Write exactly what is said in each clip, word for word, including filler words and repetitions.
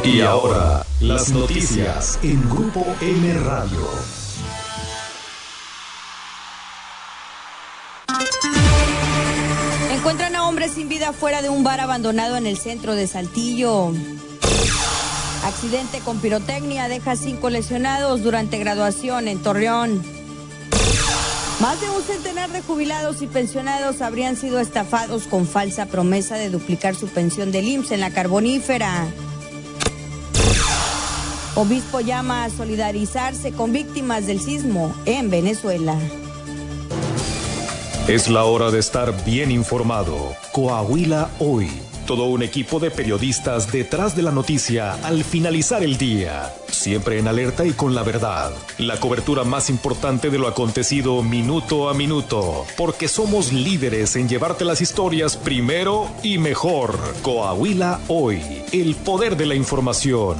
Y ahora, las noticias en Grupo M Radio. Encuentran a hombre sin vida fuera de un bar abandonado en el centro de Saltillo. Accidente con pirotecnia deja cinco lesionados durante graduación en Torreón. Más de un centenar de jubilados y pensionados habrían sido estafados con falsa promesa de duplicar su pensión del I M S S en la Carbonífera. Obispo llama a solidarizarse con víctimas del sismo en Venezuela. Es la hora de estar bien informado. Coahuila Hoy. Todo un equipo de periodistas detrás de la noticia al finalizar el día. Siempre en alerta y con la verdad. La cobertura más importante de lo acontecido minuto a minuto. Porque somos líderes en llevarte las historias primero y mejor. Coahuila Hoy. El poder de la información.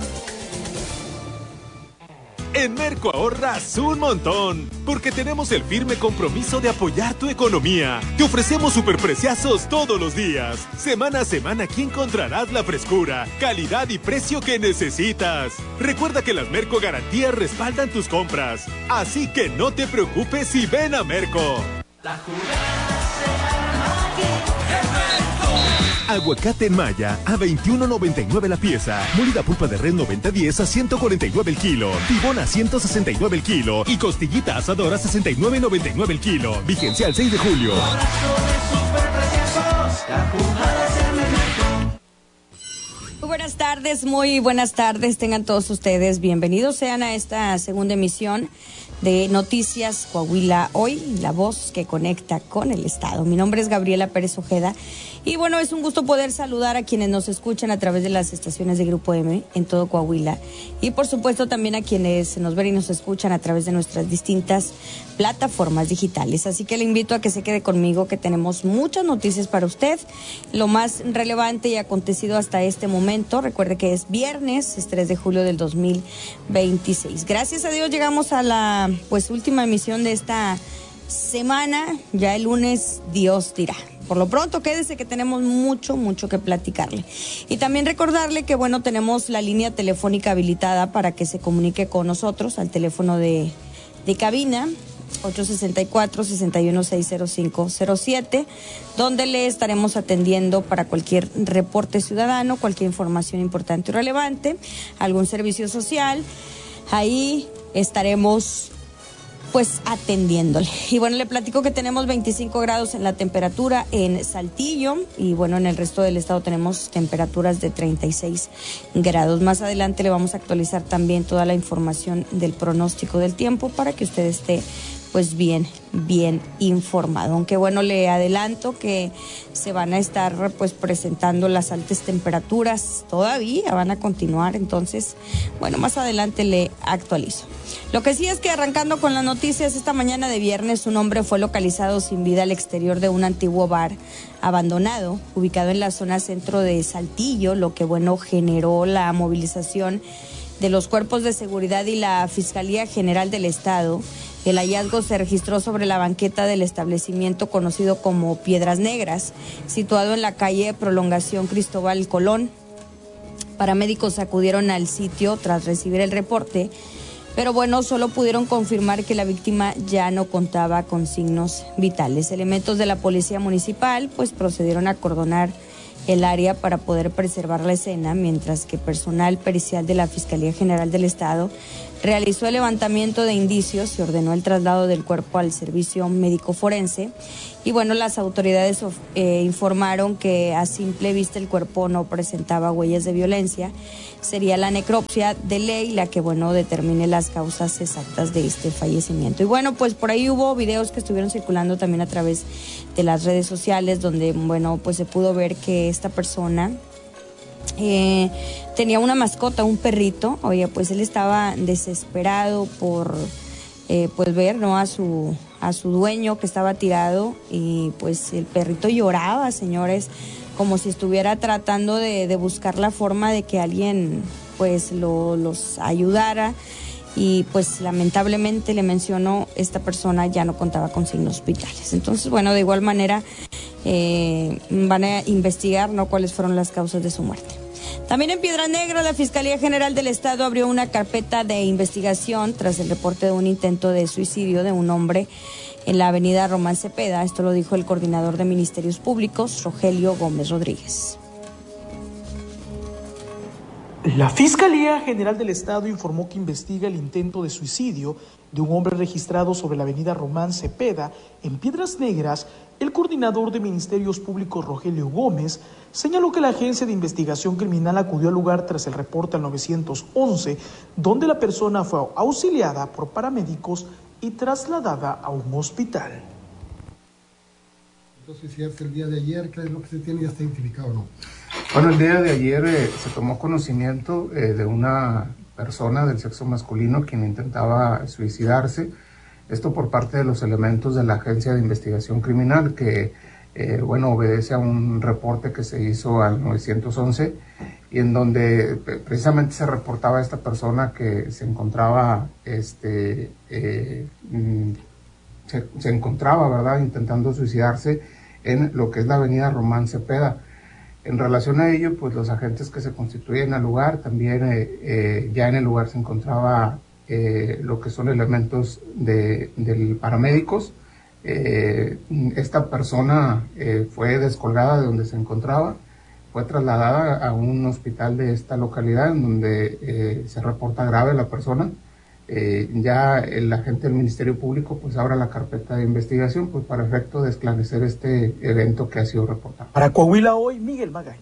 En Merco ahorras un montón, porque tenemos el firme compromiso de apoyar tu economía. Te ofrecemos superpreciazos todos los días. Semana a semana aquí encontrarás la frescura, calidad y precio que necesitas. Recuerda que las Merco Garantías respaldan tus compras, así que no te preocupes y ven a Merco. La jugada se arma aquí en Merco. Aguacate en Maya a veintiuno noventa y nueve la pieza. Molida pulpa de res noventa diez a ciento cuarenta y nueve el kilo. Tibón a ciento sesenta y nueve el kilo. Y costillita asadora a sesenta y nueve noventa y nueve el kilo. Vigencia al seis de julio. Muy buenas tardes, muy buenas tardes. Tengan todos ustedes bienvenidos sean a esta segunda emisión de Noticias Coahuila Hoy, la voz que conecta con el Estado. Mi nombre es Gabriela Pérez Ojeda y bueno, es un gusto poder saludar a quienes nos escuchan a través de las estaciones de Grupo M en todo Coahuila y por supuesto también a quienes nos ven y nos escuchan a través de nuestras distintas plataformas digitales. Así que le invito a que se quede conmigo, que tenemos muchas noticias para usted, lo más relevante y acontecido hasta este momento. Recuerde que es viernes, es tres de julio del dos mil veintiséis. Gracias a Dios llegamos a la pues última emisión de esta semana. Ya el lunes Dios dirá. Por lo pronto quédese que tenemos mucho, mucho que platicarle. Y también recordarle que bueno, tenemos la línea telefónica habilitada para que se comunique con nosotros al teléfono de, de cabina ocho sesenta y cuatro, sesenta y uno, seis cero cinco cero siete, donde le estaremos atendiendo para cualquier reporte ciudadano, cualquier información importante o relevante, algún servicio social. Ahí estaremos pues atendiéndole. Y bueno, le platico que tenemos veinticinco grados en la temperatura en Saltillo y bueno, en el resto del estado tenemos temperaturas de treinta y seis grados. Más adelante le vamos a actualizar también toda la información del pronóstico del tiempo para que usted esté pues bien, bien informado. Aunque bueno, le adelanto que se van a estar pues presentando las altas temperaturas, todavía van a continuar, entonces bueno, más adelante le actualizo. Lo que sí es que arrancando con las noticias, esta mañana de viernes un hombre fue localizado sin vida al exterior de un antiguo bar abandonado, ubicado en la zona centro de Saltillo, lo que bueno generó la movilización de los cuerpos de seguridad y la Fiscalía General del Estado. El hallazgo se registró sobre la banqueta del establecimiento conocido como Piedras Negras, situado en la calle Prolongación Cristóbal Colón. Paramédicos acudieron al sitio tras recibir el reporte, pero bueno, solo pudieron confirmar que la víctima ya no contaba con signos vitales. Elementos de la Policía Municipal pues procedieron a acordonar el área para poder preservar la escena, mientras que personal pericial de la Fiscalía General del Estado realizó el levantamiento de indicios y ordenó el traslado del cuerpo al servicio médico forense. Y bueno, las autoridades eh, informaron que a simple vista el cuerpo no presentaba huellas de violencia. Sería la necropsia de ley la que, bueno, determine las causas exactas de este fallecimiento. Y bueno, pues por ahí hubo videos que estuvieron circulando también a través de las redes sociales, donde, bueno, pues se pudo ver que esta persona eh, tenía una mascota, un perrito. Oye, pues él estaba desesperado por eh, pues ver, ¿no?, a su a su dueño que estaba tirado, y pues el perrito lloraba, señores, como si estuviera tratando de, de buscar la forma de que alguien pues lo, los ayudara. Y pues lamentablemente, le menciono, esta persona ya no contaba con signos vitales. Entonces, bueno, de igual manera eh, van a investigar, ¿no?, cuáles fueron las causas de su muerte. También en Piedras Negras, la Fiscalía General del Estado abrió una carpeta de investigación tras el reporte de un intento de suicidio de un hombre en la avenida Román Cepeda. Esto lo dijo el coordinador de Ministerios Públicos, Rogelio Gómez Rodríguez. La Fiscalía General del Estado informó que investiga el intento de suicidio de un hombre registrado sobre la avenida Román Cepeda, en Piedras Negras. El coordinador de Ministerios Públicos, Rogelio Gómez, señaló que la Agencia de Investigación Criminal acudió al lugar tras el reporte al nueve once, donde la persona fue auxiliada por paramédicos y trasladada a un hospital. Entonces, si es el día de ayer, ¿qué es lo que se tiene? ¿Ya está identificado o no? Bueno, el día de ayer eh, se tomó conocimiento eh, de una persona del sexo masculino quien intentaba suicidarse. Esto por parte de los elementos de la Agencia de Investigación Criminal, que eh, bueno, obedece a un reporte que se hizo al nueve once, y en donde precisamente se reportaba a esta persona que se encontraba, este, eh, se, se encontraba, ¿verdad?, intentando suicidarse en lo que es la avenida Román Cepeda. En relación a ello, pues los agentes que se constituyen al lugar, también eh, eh, ya en el lugar se encontraba eh, lo que son elementos de, de paramédicos. Eh, esta persona eh, fue descolgada de donde se encontraba, fue trasladada a un hospital de esta localidad en donde eh, se reporta grave la persona. Eh, ya el agente del Ministerio Público pues abre la carpeta de investigación pues para efecto de esclarecer este evento que ha sido reportado. Para Coahuila Hoy, Miguel Magaña.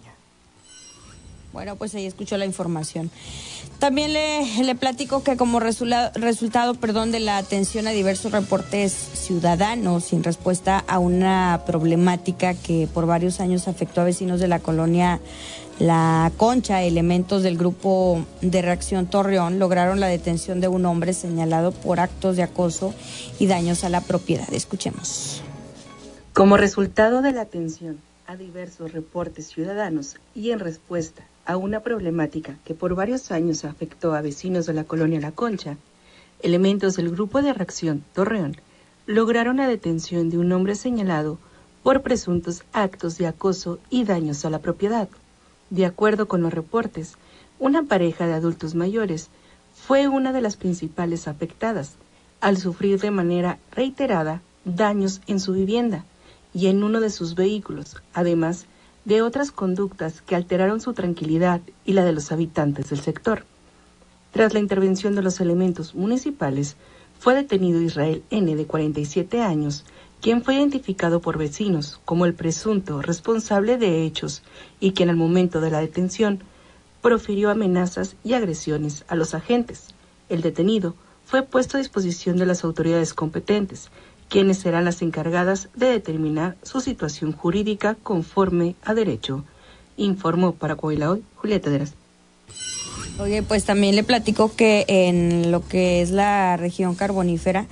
Bueno, pues ahí escuchó la información. También le, le platico que como resultado, resultado perdón, de la atención a diversos reportes ciudadanos sin respuesta a una problemática que por varios años afectó a vecinos de la colonia La Concha, elementos del Grupo de Reacción Torreón lograron la detención de un hombre señalado por actos de acoso y daños a la propiedad. Escuchemos. Como resultado de la atención a diversos reportes ciudadanos y en respuesta a una problemática que por varios años afectó a vecinos de la colonia La Concha, elementos del Grupo de Reacción Torreón lograron la detención de un hombre señalado por presuntos actos de acoso y daños a la propiedad. De acuerdo con los reportes, una pareja de adultos mayores fue una de las principales afectadas al sufrir de manera reiterada daños en su vivienda y en uno de sus vehículos, además de otras conductas que alteraron su tranquilidad y la de los habitantes del sector. Tras la intervención de los elementos municipales, fue detenido Israel N., de cuarenta y siete años, quien fue identificado por vecinos como el presunto responsable de hechos y quien al momento de la detención profirió amenazas y agresiones a los agentes. El detenido fue puesto a disposición de las autoridades competentes, quienes serán las encargadas de determinar su situación jurídica conforme a derecho. Informó para Coahuila Hoy, Julieta Deras. Oye, pues también le platico que en lo que es la región carbonífera,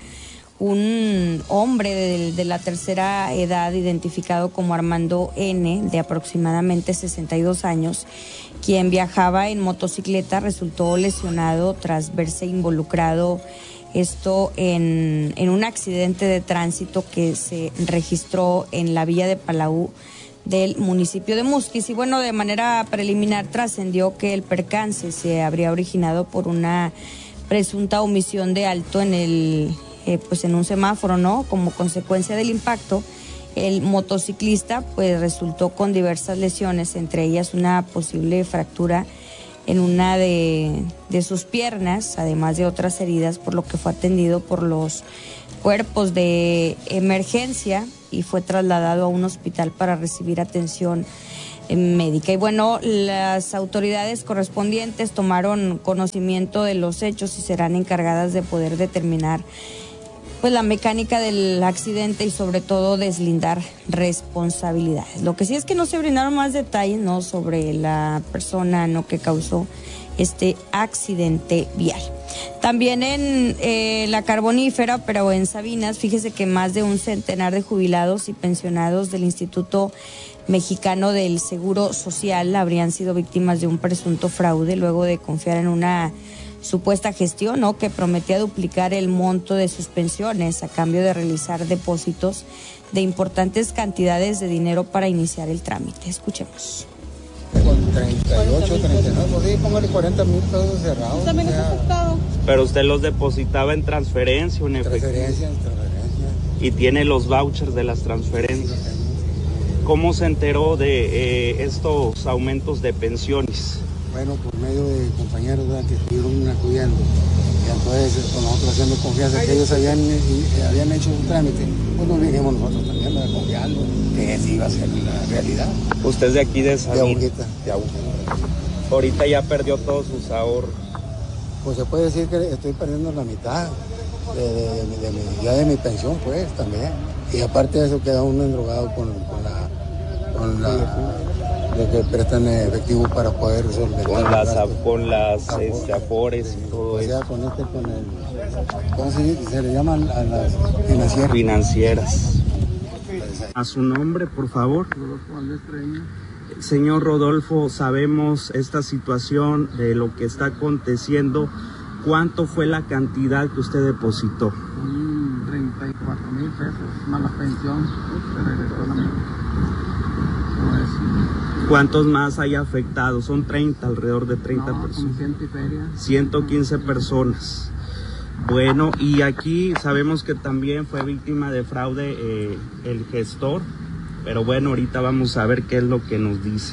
un hombre de, de la tercera edad, identificado como Armando N., de aproximadamente sesenta y dos años, quien viajaba en motocicleta, resultó lesionado tras verse involucrado esto en, en un accidente de tránsito que se registró en la vía de Palau del municipio de Musquis. Y bueno, de manera preliminar trascendió que el percance se habría originado por una presunta omisión de alto en el eh, pues en un semáforo, ¿no? Como consecuencia del impacto, el motociclista pues resultó con diversas lesiones, entre ellas una posible fractura en una de, de sus piernas, además de otras heridas, por lo que fue atendido por los cuerpos de emergencia y fue trasladado a un hospital para recibir atención médica. Y bueno, las autoridades correspondientes tomaron conocimiento de los hechos y serán encargadas de poder determinar pues la mecánica del accidente y sobre todo deslindar responsabilidades. Lo que sí es que no se brindaron más detalles, ¿no?, sobre la persona, ¿no?, que causó este accidente vial. También en eh, la Carbonífera, pero en Sabinas, fíjese que más de un centenar de jubilados y pensionados del Instituto Mexicano del Seguro Social habrían sido víctimas de un presunto fraude luego de confiar en una supuesta gestión, ¿no?, que prometía duplicar el monto de sus pensiones a cambio de realizar depósitos de importantes cantidades de dinero para iniciar el trámite. Escuchemos. treinta y ocho, treinta y nueve, pues sí, póngale cuarenta mil pesos cerrados. ¿También o sea, está afectado? Pero usted los depositaba en transferencia o en efectivo. Transferencias, transferencias. Y tiene los vouchers de las transferencias. ¿Cómo se enteró de eh, estos aumentos de pensiones? Bueno, por medio de compañeros, ¿verdad?, que estuvieron acudiendo. Y entonces, con nosotros haciendo confianza que ellos habían, eh, habían hecho un trámite, pues nos dijimos nosotros también, ¿verdad?, confiando que sí iba a ser la realidad. Usted es de aquí de San De Agujita, de Agujita. Ahorita ya perdió todos sus ahorros. Pues se puede decir que estoy perdiendo la mitad de, de, de, mi, de mi, ya de mi pensión, pues, también. Y aparte de eso queda uno endrogado con, con la... Con la de que prestan efectivo para poder resolver. Con las, con las este, afores y todo o sea, eso. con este, con el... ¿Cómo se, se le llaman a las financieras? Financieras. A su nombre, por favor. Señor Rodolfo, sabemos esta situación de lo que está aconteciendo. ¿Cuánto fue la cantidad que usted depositó? treinta y cuatro mil pesos, más la pensión, se regresó la mitad. ¿Cuántos más hay afectados? Son treinta, alrededor de treinta no, personas. ciento y feria. ciento quince personas. Bueno, y aquí sabemos que también fue víctima de fraude eh, el gestor, pero bueno, ahorita vamos a ver qué es lo que nos dice.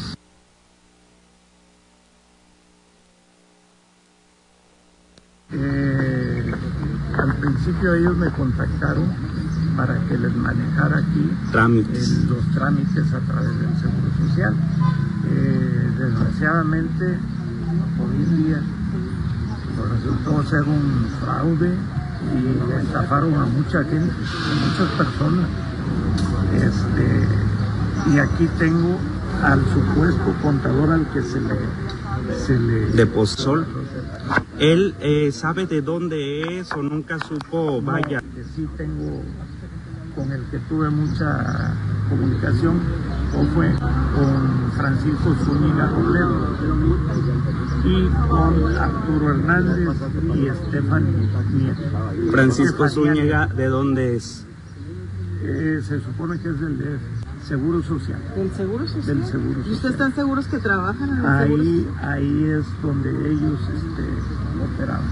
Eh, al principio ellos me contactaron para que les manejara aquí trámites. Eh, los trámites a través del Seguro Social. Eh, desgraciadamente, hoy en día, pues resultó ser un fraude y estafaron a mucha gente, a muchas personas. Este, y aquí tengo al supuesto contador al que se le, se le depositó. ¿Él eh, sabe de dónde es o nunca supo? Vaya. No, que sí tengo, con el que tuve mucha comunicación, o fue con Francisco Zúñiga Robledo y con Arturo Hernández y Estefan Nieto. Francisco Zúñiga, ¿de dónde es? Eh, se supone que es del D F, Seguro Social. ¿Del Seguro Social? Del Seguro Social. ¿Y ustedes están seguros que trabajan en el ahí, Seguro Social? Ahí es donde ellos este, operaban.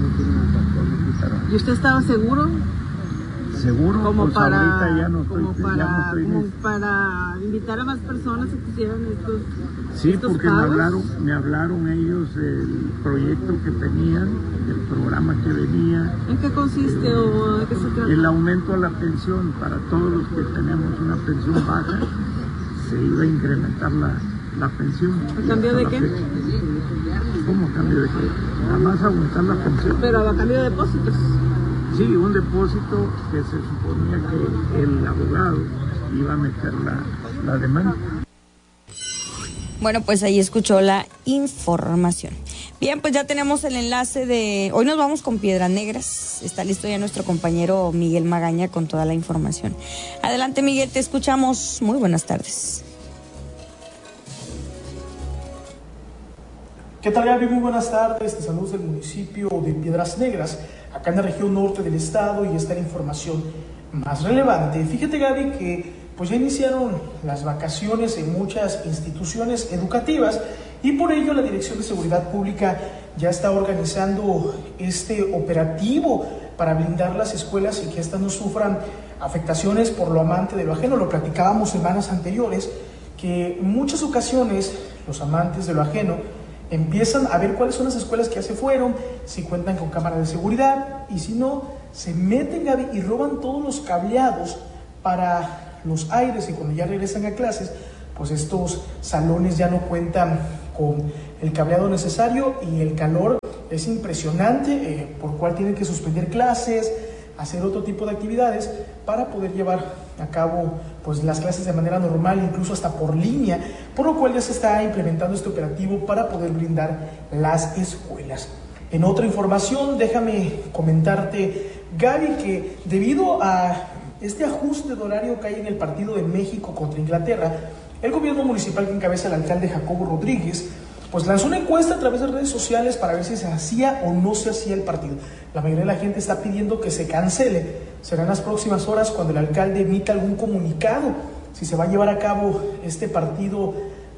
¿Y usted estaba seguro? Seguro, como pues para, ahorita ya no estoy, como para, ya no estoy como para invitar a más personas a que hicieran estos Sí, estos porque pagos. me hablaron, me hablaron ellos del proyecto que tenían, del programa que venía. ¿En qué consiste o de qué se trata? El aumento a la pensión para todos los que tenemos una pensión baja, se iba a incrementar la, la pensión. ¿A cambio de qué? Fecha. ¿Cómo a cambio de qué? Nada más aumentar la pensión. Pero a cambio de depósitos. Sí, un depósito que se suponía que el abogado iba a meter la, la demanda. Bueno, pues ahí escuchó la información. Bien, pues ya tenemos el enlace de... Hoy nos vamos con Piedras Negras. Está listo ya nuestro compañero Miguel Magaña con toda la información. Adelante, Miguel, te escuchamos. Muy buenas tardes. ¿Qué tal, Gaby? Muy buenas tardes. Te saludos del municipio de Piedras Negras, acá en la región norte del estado, y esta es la información más relevante. Fíjate, Gaby, que pues ya iniciaron las vacaciones en muchas instituciones educativas y por ello la Dirección de Seguridad Pública ya está organizando este operativo para blindar las escuelas y que éstas no sufran afectaciones por lo amante de lo ajeno. Lo platicábamos semanas anteriores, que en muchas ocasiones los amantes de lo ajeno empiezan a ver cuáles son las escuelas que ya se fueron, si cuentan con cámara de seguridad, y si no, se meten, Gaby, y roban todos los cableados para los aires, y cuando ya regresan a clases, pues estos salones ya no cuentan con el cableado necesario y el calor es impresionante, eh, por cual tienen que suspender clases, hacer otro tipo de actividades para poder llevar a cabo pues las clases de manera normal, incluso hasta por línea, por lo cual ya se está implementando este operativo para poder blindar las escuelas. En otra información, déjame comentarte, Gaby, que debido a este ajuste de horario que hay en el partido de México contra Inglaterra, el gobierno municipal que encabeza el alcalde Jacobo Rodríguez, pues lanzó una encuesta a través de redes sociales para ver si se hacía o no se hacía el partido. La mayoría de la gente está pidiendo que se cancele. Serán las próximas horas cuando el alcalde emita algún comunicado si se va a llevar a cabo este partido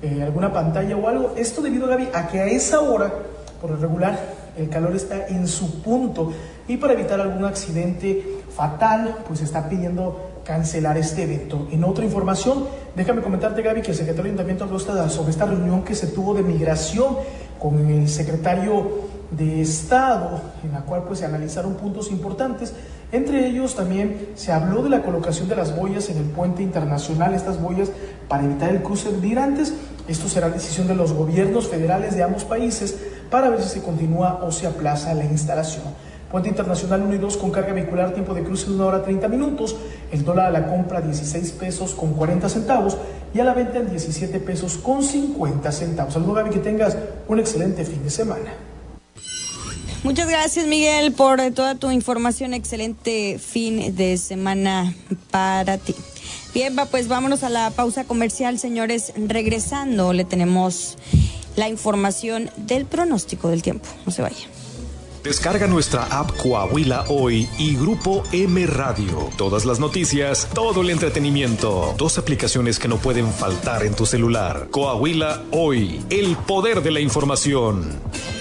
eh, alguna pantalla o algo. Esto debido, Gaby, a que a esa hora, por lo regular, el calor está en su punto y para evitar algún accidente fatal, pues está pidiendo cancelar este evento. En otra información, déjame comentarte, Gaby, que el secretario de Ayuntamiento habló sobre esta reunión que se tuvo de migración con el secretario de Estado, en la cual pues se analizaron puntos importantes. Entre ellos también se habló de la colocación de las boyas en el puente internacional, estas boyas para evitar el cruce de migrantes. Esto será decisión de los gobiernos federales de ambos países para ver si se continúa o se aplaza la instalación. Puente Internacional uno y dos con carga vehicular, tiempo de cruce de una hora treinta minutos, el dólar a la compra dieciséis pesos con cuarenta centavos y a la venta en diecisiete pesos con cincuenta centavos. Saludos, Gaby, que tengas un excelente fin de semana. Muchas gracias, Miguel, por toda tu información. Excelente fin de semana para ti. Bien, va, pues vámonos a la pausa comercial, señores. Regresando, le tenemos la información del pronóstico del tiempo. No se vaya. Descarga nuestra app Coahuila Hoy y Grupo M Radio. Todas las noticias, todo el entretenimiento. Dos aplicaciones que no pueden faltar en tu celular. Coahuila Hoy, el poder de la información.